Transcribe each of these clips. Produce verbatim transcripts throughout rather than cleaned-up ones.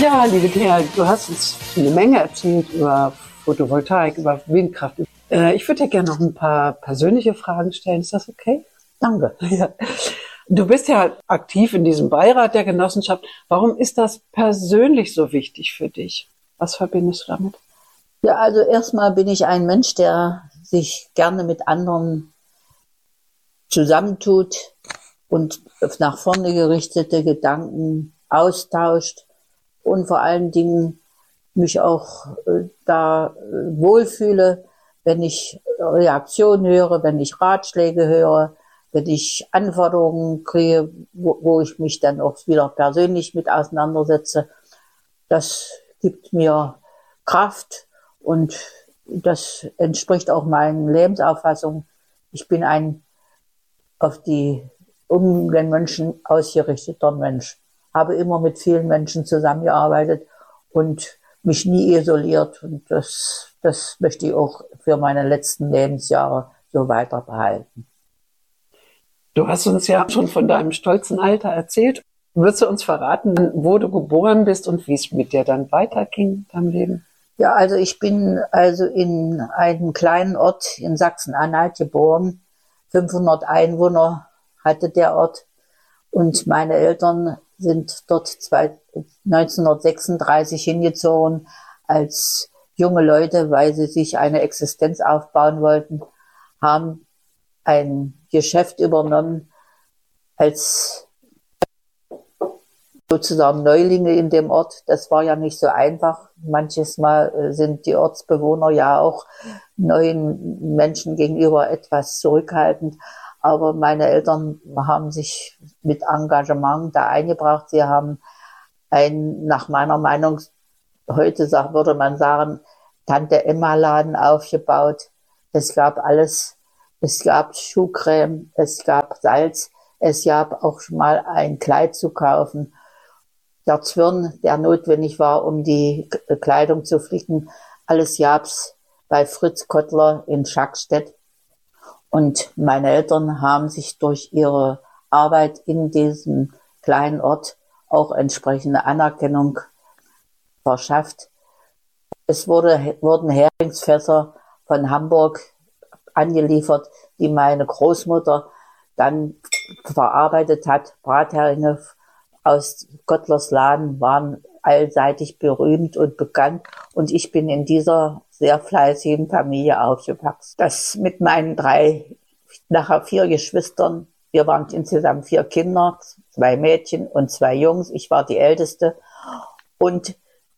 Ja, liebe Thea, du hast uns eine Menge erzählt über Photovoltaik, über Windkraft. Äh, ich würde dir gerne noch ein paar persönliche Fragen stellen. Ist das okay? Danke. Ja. Du bist ja aktiv in diesem Beirat der Genossenschaft. Warum ist das persönlich so wichtig für dich? Was verbindest du damit? Ja, also erstmal bin ich ein Mensch, der sich gerne mit anderen zusammentut und nach vorne gerichtete Gedanken austauscht und vor allen Dingen mich auch äh, da äh, wohlfühle, wenn ich Reaktionen höre, wenn ich Ratschläge höre, wenn ich Anforderungen kriege, wo, wo ich mich dann auch wieder persönlich mit auseinandersetze. Das gibt mir Kraft und das entspricht auch meinen Lebensauffassungen. Ich bin ein auf die um den Menschen ausgerichteter Mensch. Habe immer mit vielen Menschen zusammengearbeitet und mich nie isoliert. Und das, das möchte ich auch für meine letzten Lebensjahre so weiter behalten. Du hast uns ja schon von deinem stolzen Alter erzählt. Würdest du uns verraten, wo du geboren bist und wie es mit dir dann weiterging in deinem Leben? Ja, also ich bin also in einem kleinen Ort in Sachsen-Anhalt geboren. fünfhundert Einwohner hatte der Ort und meine Eltern sind dort neunzehnhundertsechsunddreißig hingezogen als junge Leute, weil sie sich eine Existenz aufbauen wollten, haben ein Geschäft übernommen als sozusagen Neulinge in dem Ort. Das war ja nicht so einfach. Manches Mal sind die Ortsbewohner ja auch neuen Menschen gegenüber etwas zurückhaltend. Aber meine Eltern haben sich mit Engagement da eingebracht. Sie haben ein, nach meiner Meinung, heute sagt, würde man sagen, Tante-Emma-Laden aufgebaut. Es gab alles. Es gab Schuhcreme, es gab Salz, es gab auch schon mal ein Kleid zu kaufen. Der Zwirn, der notwendig war, um die Kleidung zu flicken, alles gab's bei Fritz Kottler in Schackstedt. Und meine Eltern haben sich durch ihre Arbeit in diesem kleinen Ort auch entsprechende Anerkennung verschafft. Es wurde, wurden Heringsfässer von Hamburg angeliefert, die meine Großmutter dann verarbeitet hat. Bratheringe aus Kottlers Laden waren allseitig berühmt und bekannt und ich bin in dieser sehr fleißigen Familie aufgewachsen. Das mit meinen drei, nachher vier Geschwistern, wir waren insgesamt vier Kinder, zwei Mädchen und zwei Jungs, ich war die Älteste und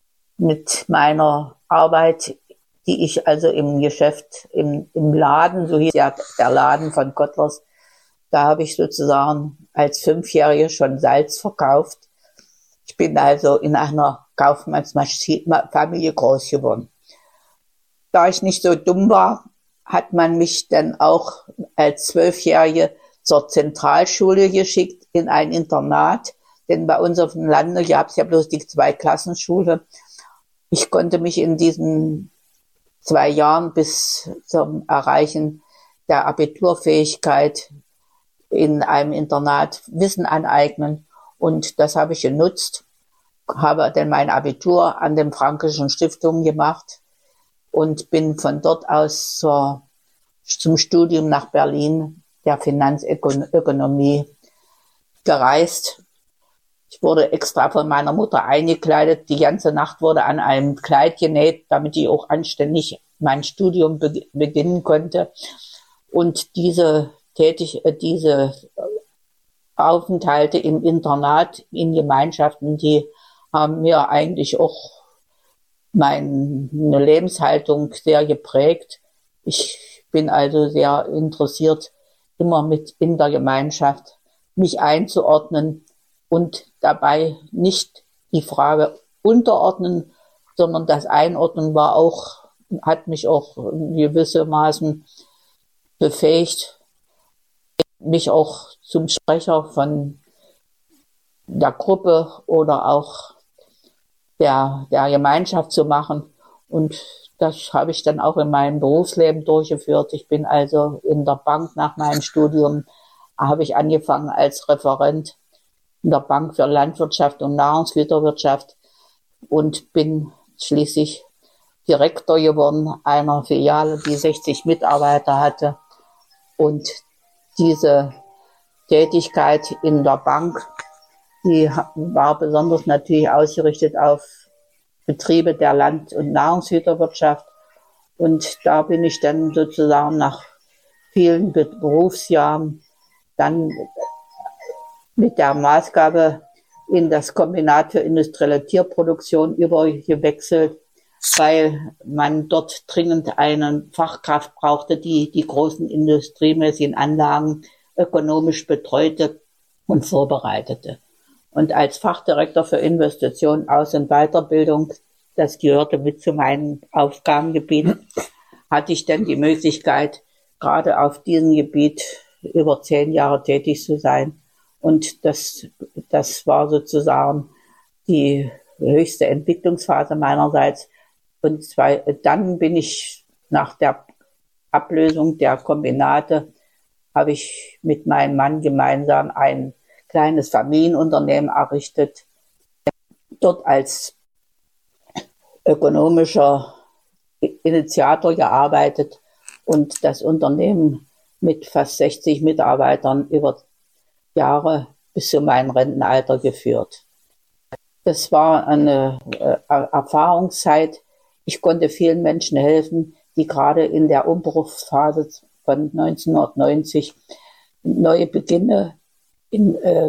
mit meiner Arbeit, die ich also im Geschäft, im, im Laden, so hieß ja der Laden von Kottlers, da habe ich sozusagen als Fünfjährige schon Salz verkauft. Ich bin also in einer Kaufmannsfamilie groß geworden. Da ich nicht so dumm war, hat man mich dann auch als Zwölfjährige zur Zentralschule geschickt, in ein Internat. Denn bei uns auf dem Lande gab es ja bloß die Zweiklassenschule. Ich konnte mich in diesen zwei Jahren bis zum Erreichen der Abiturfähigkeit in einem Internat Wissen aneignen. Und das habe ich genutzt, habe dann mein Abitur an den Frankischen Stiftungen gemacht und bin von dort aus zur, zum Studium nach Berlin der Finanzökonomie gereist. Ich wurde extra von meiner Mutter eingekleidet. Die ganze Nacht wurde an einem Kleid genäht, damit ich auch anständig mein Studium be- beginnen konnte. Und diese tätig, diese Aufenthalte im Internat, in Gemeinschaften, die haben mir eigentlich auch meine Lebenshaltung sehr geprägt. Ich bin also sehr interessiert, immer mit in der Gemeinschaft mich einzuordnen und dabei nicht die Frage unterordnen, sondern das Einordnen war auch, hat mich auch gewissermaßen befähigt, mich auch zum Sprecher von der Gruppe oder auch der, der Gemeinschaft zu machen. Und das habe ich dann auch in meinem Berufsleben durchgeführt. Ich bin also in der Bank nach meinem Studium, habe ich angefangen als Referent in der Bank für Landwirtschaft und Nahrungsmittelwirtschaft. und bin schließlich Direktor geworden einer Filiale, die sechzig Mitarbeiter hatte. Und diese Tätigkeit in der Bank, die war besonders natürlich ausgerichtet auf Betriebe der Land- und Nahrungshüterwirtschaft. Und da bin ich dann sozusagen nach vielen Berufsjahren dann mit der Maßgabe in das Kombinat für industrielle Tierproduktion übergewechselt, weil man dort dringend eine Fachkraft brauchte, die die großen industriemäßigen Anlagen ökonomisch betreute und vorbereitete. Und als Fachdirektor für Investitionen, Aus- und Weiterbildung, das gehörte mit zu meinem Aufgabengebiet, hatte ich dann die Möglichkeit, gerade auf diesem Gebiet über zehn Jahre tätig zu sein. Und das, das war sozusagen die höchste Entwicklungsphase meinerseits. Und zwei, dann bin ich nach der Ablösung der Kombinate, habe ich mit meinem Mann gemeinsam ein kleines Familienunternehmen errichtet, dort als ökonomischer Initiator gearbeitet und das Unternehmen mit fast sechzig Mitarbeitern über Jahre bis zu meinem Rentenalter geführt. Das war eine äh, Erfahrungszeit. Ich konnte vielen Menschen helfen, die gerade in der Umbruchsphase von neunzehnhundertneunzig neue Beginne in, äh,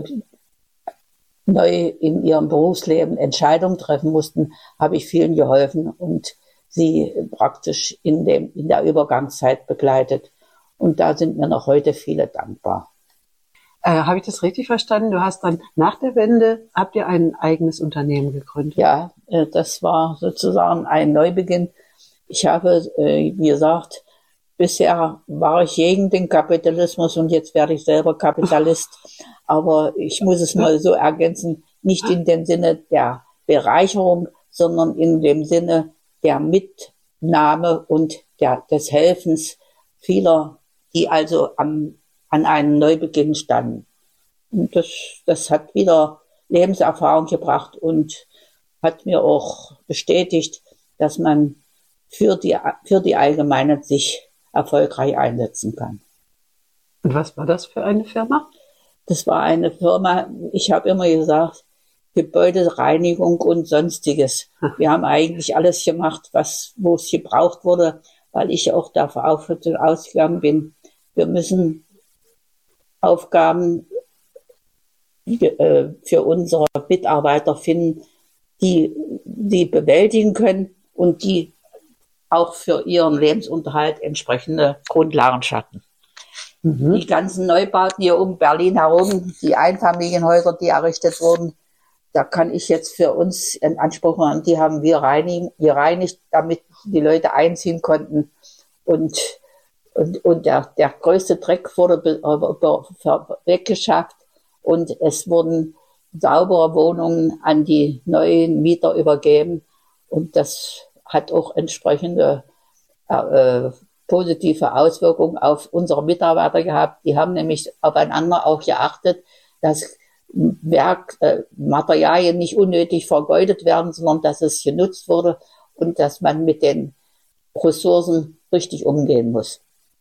neu in ihrem Berufsleben Entscheidungen treffen mussten, habe ich vielen geholfen und sie praktisch in dem, in der Übergangszeit begleitet. Und da sind mir noch heute viele dankbar. Äh, habe ich das richtig verstanden? Du hast dann nach der Wende, habt ihr ein eigenes Unternehmen gegründet? Ja, äh, das war sozusagen ein Neubeginn. Ich habe, äh, wie gesagt, bisher war ich gegen den Kapitalismus und jetzt werde ich selber Kapitalist. Aber ich muss es mal so ergänzen, nicht in dem Sinne der Bereicherung, sondern in dem Sinne der Mitnahme und der, des Helfens vieler, die also am, an einem Neubeginn standen. Und das, das hat wieder Lebenserfahrung gebracht und hat mir auch bestätigt, dass man für die, für die Allgemeinheit sich erfolgreich einsetzen kann. Und was war das für eine Firma? Das war eine Firma, ich habe immer gesagt, Gebäudereinigung und Sonstiges. Wir haben eigentlich alles gemacht, was, wo es gebraucht wurde, weil ich auch davon ausgegangen bin, wir müssen Aufgaben äh, für unsere Mitarbeiter finden, die die bewältigen können und die auch für ihren Lebensunterhalt entsprechende Grundlagen schaffen. Mhm. Die ganzen Neubauten hier um Berlin herum, die Einfamilienhäuser, die errichtet wurden, da kann ich jetzt für uns in Anspruch machen, die haben wir reinigen, gereinigt, damit die Leute einziehen konnten. Und, und, und der, der größte Dreck wurde be, be, weggeschafft und es wurden saubere Wohnungen an die neuen Mieter übergeben. Und das hat auch entsprechende äh, positive Auswirkungen auf unsere Mitarbeiter gehabt. Die haben nämlich aufeinander auch geachtet, dass Werk, äh, Materialien nicht unnötig vergeudet werden, sondern dass es genutzt wurde und dass man mit den Ressourcen richtig umgehen muss.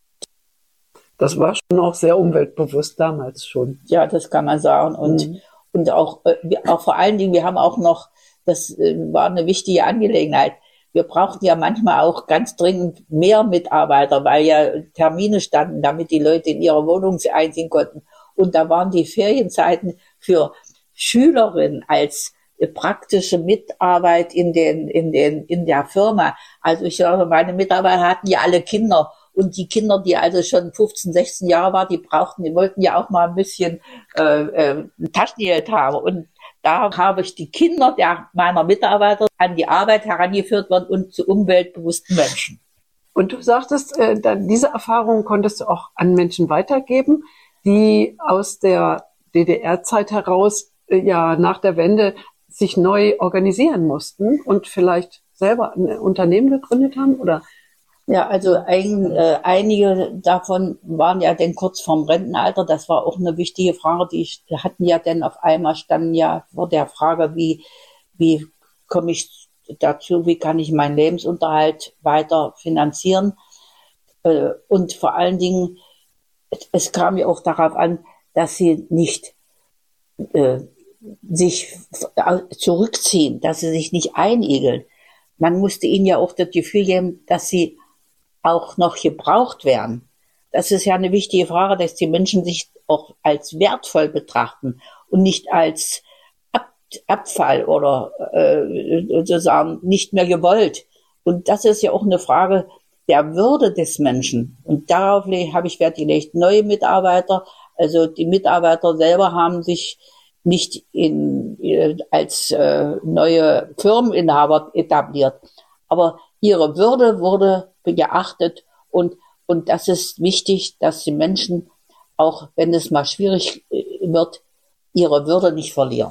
Das war schon auch sehr umweltbewusst damals schon. Ja, das kann man sagen. Und, mhm. und auch, äh, auch vor allen Dingen, wir haben auch noch, das äh, war eine wichtige Angelegenheit, wir brauchten ja manchmal auch ganz dringend mehr Mitarbeiter, weil ja Termine standen, damit die Leute in ihre Wohnung einziehen konnten. Und da waren die Ferienzeiten für Schülerinnen als praktische Mitarbeit in den, in den, in der Firma. Also ich glaube, meine Mitarbeiter hatten ja alle Kinder. Und die Kinder, die also schon fünfzehn, sechzehn Jahre waren, die brauchten, die wollten ja auch mal ein bisschen äh, äh, Taschengeld haben. Und da habe ich die Kinder der, meiner Mitarbeiter an die Arbeit herangeführt worden und zu umweltbewussten Menschen. Und du sagtest, äh, diese Erfahrung konntest du auch an Menschen weitergeben, die aus der D D R-Zeit heraus äh, ja nach der Wende sich neu organisieren mussten und vielleicht selber ein Unternehmen gegründet haben, oder? Ja, also ein, äh, einige davon waren ja dann kurz vorm Rentenalter. Das war auch eine wichtige Frage. Die hatten ja dann auf einmal standen ja vor der Frage, wie, wie komme ich dazu, wie kann ich meinen Lebensunterhalt weiter finanzieren. Äh, und vor allen Dingen, es kam ja auch darauf an, dass sie nicht äh, sich zurückziehen, dass sie sich nicht einigeln. Man musste ihnen ja auch das Gefühl geben, dass sie auch noch gebraucht werden. Das ist ja eine wichtige Frage, dass die Menschen sich auch als wertvoll betrachten und nicht als Ab- Abfall oder äh, sozusagen nicht mehr gewollt. Und das ist ja auch eine Frage der Würde des Menschen. Und darauf habe ich Wert gelegt. Neue Mitarbeiter, also die Mitarbeiter selber haben sich nicht in, als äh, neue Firmeninhaber etabliert. Aber ihre Würde wurde geachtet und, und das ist wichtig, dass die Menschen, auch wenn es mal schwierig wird, ihre Würde nicht verlieren.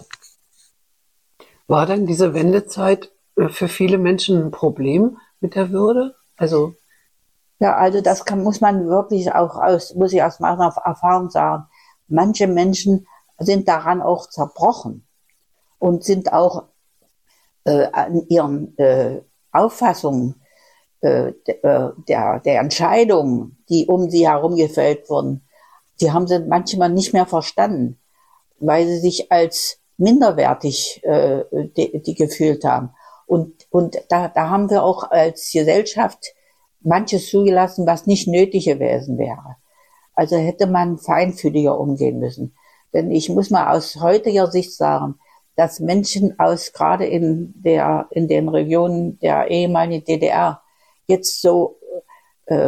War denn diese Wendezeit für viele Menschen ein Problem mit der Würde? Also ja, also das kann, muss man wirklich auch aus, muss ich aus meiner Erfahrung sagen. Manche Menschen sind daran auch zerbrochen und sind auch äh, an ihren äh, Auffassungen äh, der, der Entscheidungen, die um sie herum gefällt wurden, die haben sie manchmal nicht mehr verstanden, weil sie sich als minderwertig äh, die, die gefühlt haben. Und, und da, da haben wir auch als Gesellschaft manches zugelassen, was nicht nötig gewesen wäre. Also hätte man feinfühliger umgehen müssen. Denn ich muss mal aus heutiger Sicht sagen, dass Menschen aus, gerade in der, in den Regionen der ehemaligen D D R, jetzt so, äh,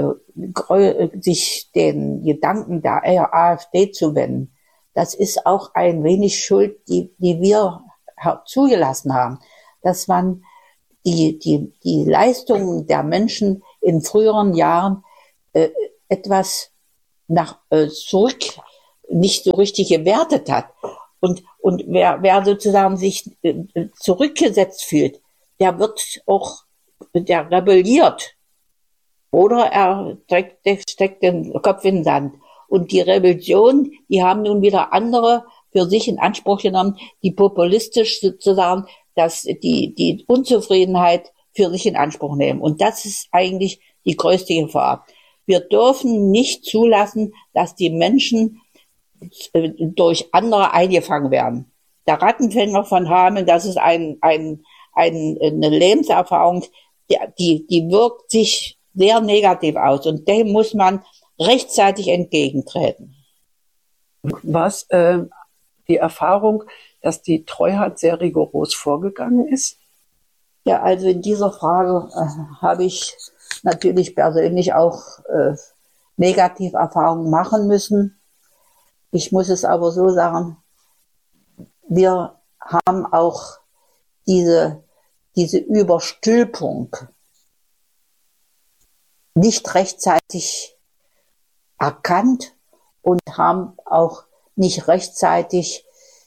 sich den Gedanken der AfD zu wenden, das ist auch ein wenig Schuld, die, die wir zugelassen haben, dass man die, die, die Leistungen der Menschen in früheren Jahren, äh, etwas nach, äh, zurück, nicht so richtig gewertet hat. Und, und wer, wer sozusagen sich äh, zurückgesetzt fühlt, der wird auch, der rebelliert. Oder er steckt, steckt den Kopf in den Sand. Und die Rebellion, die haben nun wieder andere für sich in Anspruch genommen, die populistisch sozusagen, dass die, die Unzufriedenheit für sich in Anspruch nehmen. Und das ist eigentlich die größte Gefahr. Wir dürfen nicht zulassen, dass die Menschen durch andere eingefangen werden. Der Rattenfänger von Hameln, das ist ein, ein, ein, eine Lebenserfahrung, die, die, die wirkt sich sehr negativ aus und dem muss man rechtzeitig entgegentreten. Was äh, die Erfahrung, dass die Treuhand sehr rigoros vorgegangen ist? Ja, also in dieser Frage äh, habe ich natürlich persönlich auch äh, Negativerfahrungen machen müssen. Ich muss es aber so sagen, wir haben auch diese, diese Überstülpung nicht rechtzeitig erkannt und haben auch nicht rechtzeitig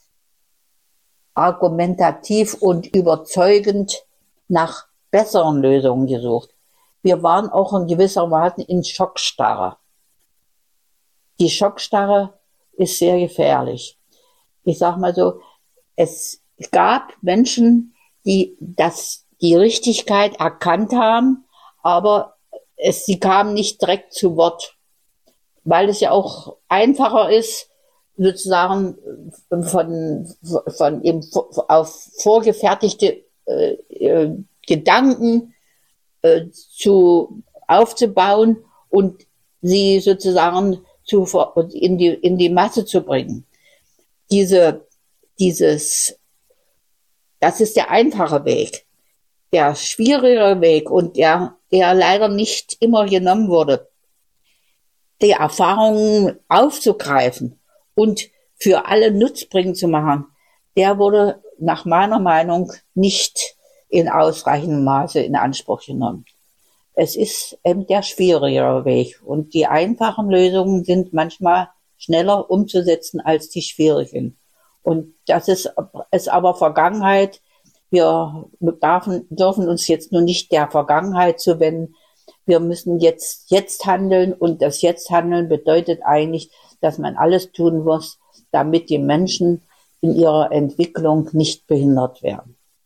argumentativ und überzeugend nach besseren Lösungen gesucht. Wir waren auch in gewisser Weise in Schockstarre. Die Schockstarre ist sehr gefährlich. Ich sag mal so, es gab Menschen, die das, die Richtigkeit erkannt haben, aber es, sie kamen nicht direkt zu Wort, weil es ja auch einfacher ist, sozusagen von, von eben auf vorgefertigte äh, äh, Gedanken äh, zu aufzubauen und sie sozusagen zu, in die, in die Masse zu bringen. Diese, dieses, das ist der einfache Weg. Der schwierige Weg und der, der leider nicht immer genommen wurde, die Erfahrungen aufzugreifen und für alle nutzbringend zu machen, der wurde nach meiner Meinung nicht in ausreichendem Maße in Anspruch genommen. Es ist eben der schwierigere Weg und die einfachen Lösungen sind manchmal schneller umzusetzen als die schwierigen. Und das ist, ist aber Vergangenheit. Wir dürfen, dürfen uns jetzt nur nicht der Vergangenheit zuwenden. Wir müssen jetzt, jetzt handeln und das Jetzt-Handeln bedeutet eigentlich, dass man alles tun muss, damit die Menschen in ihrer Entwicklung nicht behindert werden.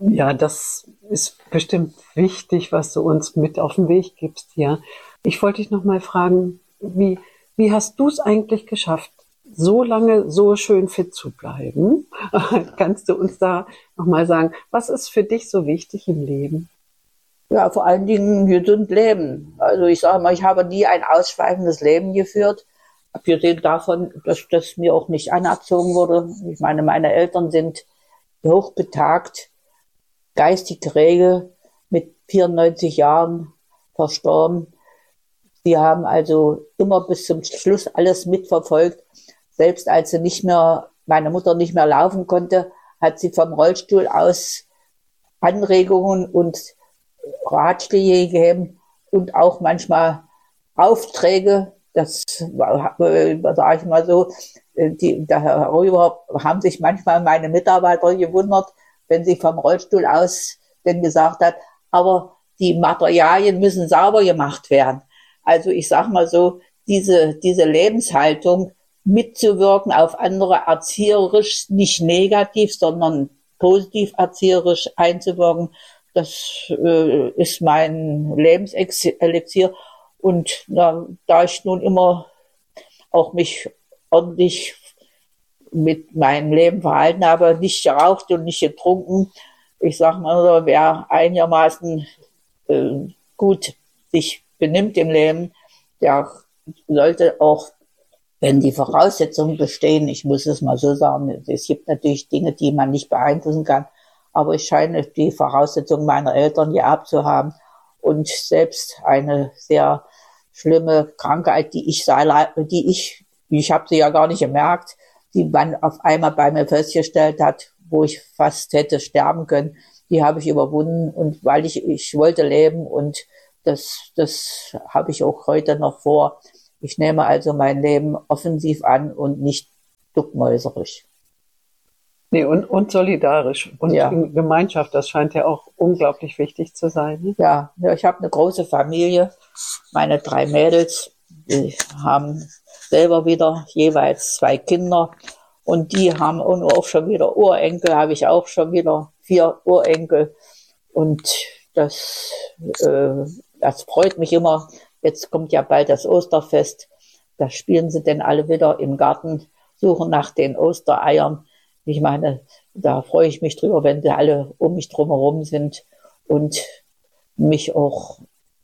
Ja, das ist bestimmt wichtig, was du uns mit auf den Weg gibst, ja. Ich wollte dich noch mal fragen, wie, wie hast du es eigentlich geschafft, so lange so schön fit zu bleiben? Kannst du uns da noch mal sagen, was ist für dich so wichtig im Leben? Ja, vor allen Dingen gesund leben. Also ich sage mal, ich habe nie ein ausschweifendes Leben geführt. Abgesehen davon, dass das mir auch nicht anerzogen wurde. Ich meine, meine Eltern sind hochbetagt, geistig rege, mit vierundneunzig Jahren verstorben. Sie haben also immer bis zum Schluss alles mitverfolgt. Selbst als sie nicht mehr, meine Mutter nicht mehr laufen konnte, hat sie vom Rollstuhl aus Anregungen und Ratschläge gegeben und auch manchmal Aufträge. Das war, sage ich mal so, die, darüber haben sich manchmal meine Mitarbeiter gewundert, wenn sie vom Rollstuhl aus denn gesagt hat, aber die Materialien müssen sauber gemacht werden. Also ich sag mal so, diese, diese Lebenshaltung mitzuwirken auf andere erzieherisch, nicht negativ, sondern positiv erzieherisch einzuwirken, das äh, ist mein Lebenselixier. Und na, da ich nun immer auch mich ordentlich mit meinem Leben verhalten habe, nicht geraucht und nicht getrunken, ich sag mal, wer einigermaßen äh, gut sich benimmt im Leben, der sollte auch, wenn die Voraussetzungen bestehen, ich muss es mal so sagen, es gibt natürlich Dinge, die man nicht beeinflussen kann, aber ich scheine die Voraussetzungen meiner Eltern geerbt zu haben und selbst eine sehr schlimme Krankheit, die ich, die ich, ich habe sie ja gar nicht gemerkt, die man auf einmal bei mir festgestellt hat, wo ich fast hätte sterben können, die habe ich überwunden und weil ich, ich wollte leben und das, das habe ich auch heute noch vor. Ich nehme also mein Leben offensiv an und nicht duckmäuserisch. Nee, und, und solidarisch und ja. in Gemeinschaft, das scheint ja auch unglaublich wichtig zu sein. Ne? Ja, ja, ich habe eine große Familie, meine drei Mädels, die haben selber wieder jeweils zwei Kinder und die haben auch schon wieder Urenkel, habe ich auch schon wieder vier Urenkel und das, äh, das freut mich immer. Jetzt kommt ja bald das Osterfest, da spielen sie denn alle wieder im Garten, suchen nach den Ostereiern. Ich meine, da freue ich mich drüber, wenn sie alle um mich drumherum sind und mich auch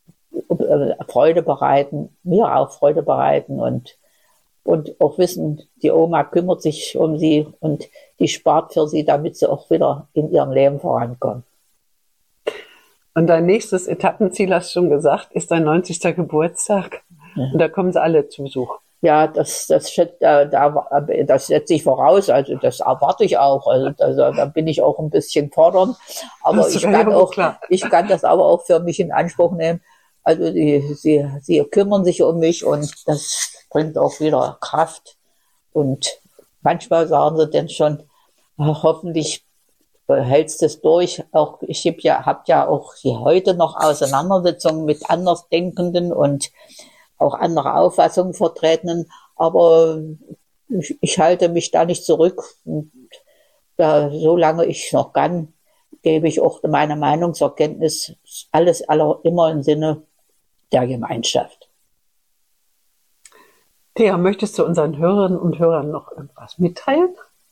äh, Freude bereiten, mir auch Freude bereiten und, und auch wissen, die Oma kümmert sich um sie und die spart für sie, damit sie auch wieder in ihrem Leben vorankommen. Und dein nächstes Etappenziel, hast du schon gesagt, ist dein neunzigster Geburtstag. Ja. Und da kommen sie alle zu Besuch. Ja, das, das, das, das setze ich voraus, also das erwarte ich auch, also, also da bin ich auch ein bisschen fordernd, aber ich kann auch, klar. ich kann das aber auch für mich in Anspruch nehmen, also die, sie, sie kümmern sich um mich und das bringt auch wieder Kraft und manchmal sagen sie dann schon, hoffentlich hältst es durch, auch ich habe ja, hab ja auch hier heute noch Auseinandersetzungen mit Andersdenkenden und auch andere Auffassungen vertreten, aber ich, ich halte mich da nicht zurück. Und da, solange ich noch kann, gebe ich auch meine Meinung zur Kenntnis, alles aller, immer im Sinne der Gemeinschaft. Thea, möchtest du unseren Hörerinnen und Hörern noch irgendwas mitteilen?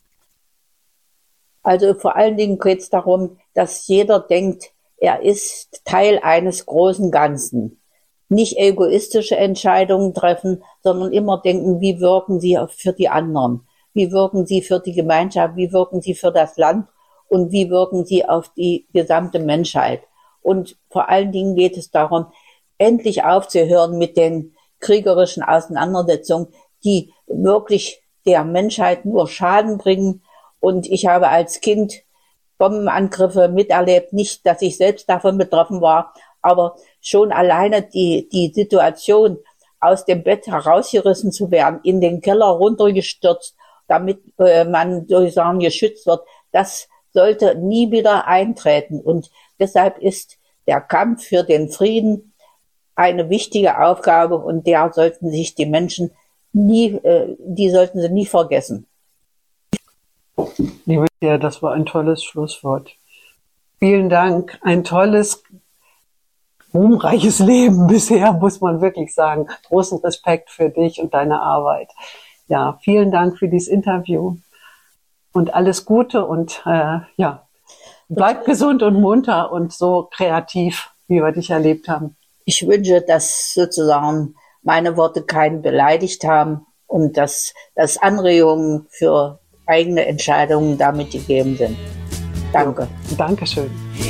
Also vor allen Dingen geht es darum, dass jeder denkt, er ist Teil eines großen Ganzen. Nicht egoistische Entscheidungen treffen, sondern immer denken, wie wirken sie für die anderen? Wie wirken sie für die Gemeinschaft? Wie wirken sie für das Land? Und wie wirken sie auf die gesamte Menschheit? Und vor allen Dingen geht es darum, endlich aufzuhören mit den kriegerischen Auseinandersetzungen, die wirklich der Menschheit nur Schaden bringen. Und ich habe als Kind Bombenangriffe miterlebt, nicht, dass ich selbst davon betroffen war, aber schon alleine die, die Situation, aus dem Bett herausgerissen zu werden, in den Keller runtergestürzt, damit äh, man sozusagen geschützt wird, das sollte nie wieder eintreten. Und deshalb ist der Kampf für den Frieden eine wichtige Aufgabe und der sollten sich die Menschen nie, äh, die sollten sie nie vergessen. Liebe Thea, das war ein tolles Schlusswort. Vielen Dank. Ein tolles, ruhmreiches Leben bisher, muss man wirklich sagen. Großen Respekt für dich und deine Arbeit. Ja, vielen Dank für dieses Interview und alles Gute und äh, ja, bleib gesund und munter und so kreativ, wie wir dich erlebt haben. Ich wünsche, dass sozusagen meine Worte keinen beleidigt haben und dass, dass Anregungen für eigene Entscheidungen damit gegeben sind. Danke. Ja, Dankeschön.